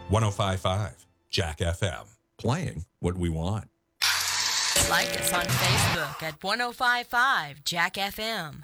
105.5 Jack FM. Playing what we want. Like us on Facebook at 105.5 Jack FM.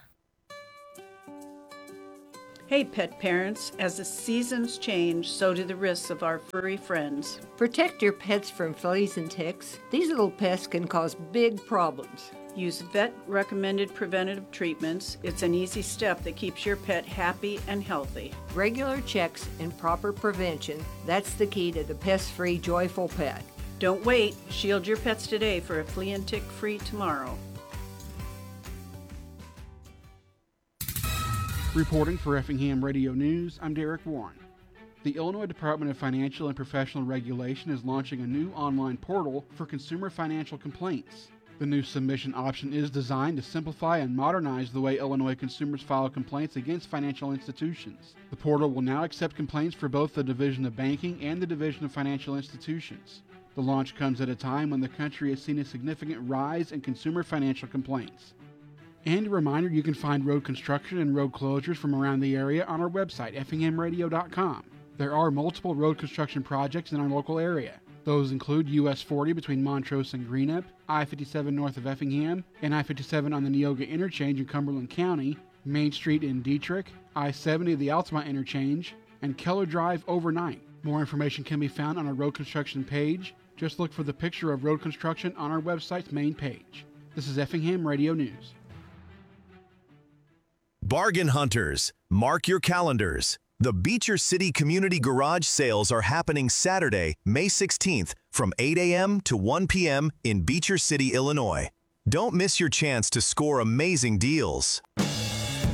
Hey pet parents, as the seasons change, so do the risks of our furry friends. Protect your pets from fleas and ticks. These little pests can cause big problems. Use vet-recommended preventative treatments. It's an easy step that keeps your pet happy and healthy. Regular checks and proper prevention, that's the key to the pest-free, joyful pet. Don't wait. Shield your pets today for a flea and tick-free tomorrow. Reporting for Effingham Radio News, I'm Derek Warren. The Illinois Department of Financial and Professional Regulation is launching a new online portal for consumer financial complaints. The new submission option is designed to simplify and modernize the way Illinois consumers file complaints against financial institutions. The portal will now accept complaints for both the Division of Banking and the Division of Financial Institutions. The launch comes at a time when the country has seen a significant rise in consumer financial complaints. And a reminder, you can find road construction and road closures from around the area on our website, effinghamradio.com. There are multiple road construction projects in our local area. Those include US 40 between Montrose and Greenup, I-57 north of Effingham, and I-57 on the Neoga Interchange in Cumberland County, Main Street in Dietrich, I-70 the Altamont Interchange, and Keller Drive overnight. More information can be found on our road construction page. Just look for the picture of road construction on our website's main page. This is Effingham Radio News. Bargain hunters, mark your calendars. The Beecher City Community Garage sales are happening Saturday, May 16th from 8 a.m. to 1 p.m. in Beecher City, Illinois. Don't miss your chance to score amazing deals.